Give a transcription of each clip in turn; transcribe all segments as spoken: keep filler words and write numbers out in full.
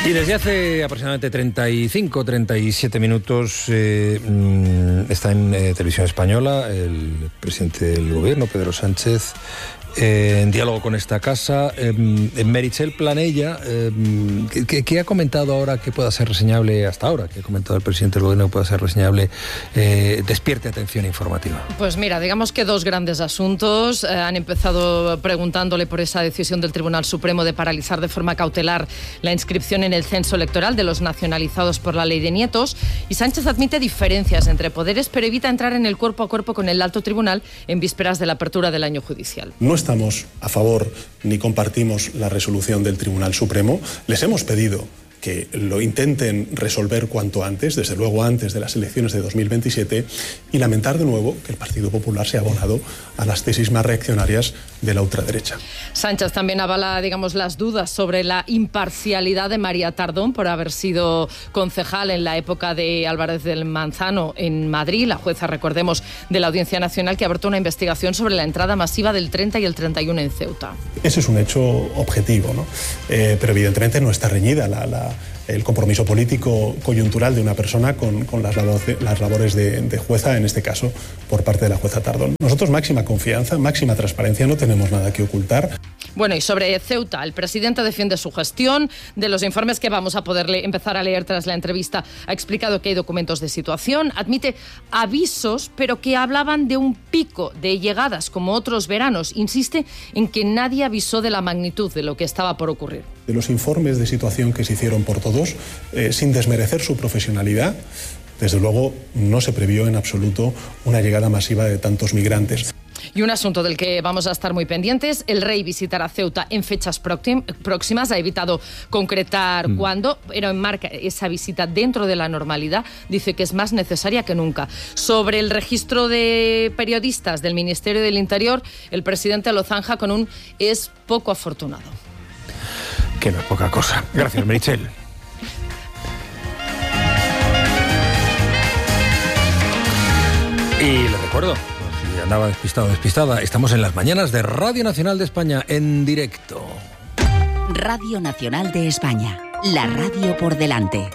Y desde hace aproximadamente treinta y cinco, treinta y siete minutos eh, está en eh, Televisión Española el presidente del gobierno, Pedro Sánchez, eh, en diálogo con esta casa. Eh, Meritxell Planella, eh, ¿qué, qué ha comentado ahora que pueda ser reseñable hasta ahora? ¿Qué ha comentado el presidente del gobierno que pueda ser reseñable? Eh, despierte atención informativa. Pues mira, digamos que dos grandes asuntos. Eh, han empezado preguntándole por esa decisión del Tribunal Supremo de paralizar de forma cautelar la inscripción en el censo electoral de los nacionalizados por la ley de nietos. Y Sánchez admite diferencias entre poderes, pero evita entrar en el cuerpo a cuerpo con el alto tribunal en vísperas de la apertura del año judicial. No estamos a favor ni compartimos la resolución del Tribunal Supremo. Les hemos pedido que lo intenten resolver cuanto antes, desde luego antes de las elecciones de dos mil veintisiete, y lamentar de nuevo que el Partido Popular se ha abonado a las tesis más reaccionarias de la ultraderecha. Sánchez también avala, digamos, las dudas sobre la imparcialidad de María Tardón por haber sido concejal en la época de Álvarez del Manzano en Madrid, la jueza, recordemos, de la Audiencia Nacional, que abrió una investigación sobre la entrada masiva del treinta y el treinta y uno en Ceuta. Ese es un hecho objetivo, ¿no? Eh, pero evidentemente no está reñida la, la el compromiso político coyuntural de una persona con, con las, labores, las labores de, de jueza, en este caso por parte de la jueza Tardón. Nosotros máxima confianza, máxima transparencia, no tenemos nada que ocultar. Bueno, y sobre Ceuta, el presidente defiende su gestión. De los informes que vamos a poder le- empezar a leer tras la entrevista, ha explicado que hay documentos de situación, admite avisos, pero que hablaban de un pico de llegadas como otros veranos. Insiste en que nadie avisó de la magnitud de lo que estaba por ocurrir. De los informes de situación que se hicieron por todos, eh, sin desmerecer su profesionalidad, desde luego no se previó en absoluto una llegada masiva de tantos migrantes. Y un asunto del que vamos a estar muy pendientes: el rey visitará Ceuta en fechas próximas. Ha evitado concretar mm. cuándo, pero enmarca esa visita dentro de la normalidad. Dice que es más necesaria que nunca. Sobre el registro de periodistas del Ministerio del Interior, el presidente lo zanja con un "es poco afortunado". Que no es poca cosa. Gracias, Meritxell. Y le recuerdo, si andaba despistado o despistada, estamos en las mañanas de Radio Nacional de España, en directo. Radio Nacional de España, la radio por delante.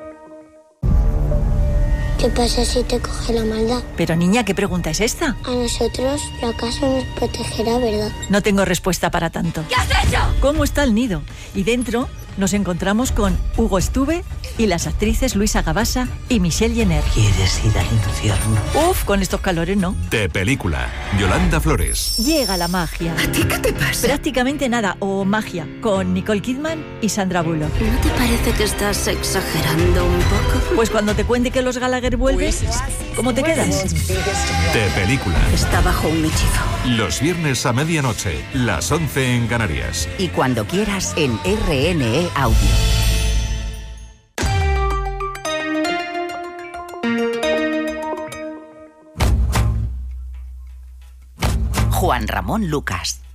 ¿Qué pasa si te coge la maldad? Pero niña, ¿qué pregunta es esta? A nosotros la casa nos protegerá, ¿verdad? No tengo respuesta para tanto. ¿Qué has hecho? ¿Cómo está el nido? Y dentro nos encontramos con Hugo Estuve y las actrices Luisa Gabasa y Michelle Jenner. ¿Quieres ir al infierno? Uf, con estos calores no. De película, Yolanda Flores. Llega la magia. ¿A ti qué te pasa? Prácticamente nada, o magia, con Nicole Kidman y Sandra Bullock. ¿No te parece que estás exagerando un poco? Pues cuando te cuente que los Gallagher vuelven, ¿cómo te quedas? De película. Está bajo un hechizo. Los viernes a medianoche, las once en Canarias. Y cuando quieras en R N E Audio. Juan Ramón Lucas.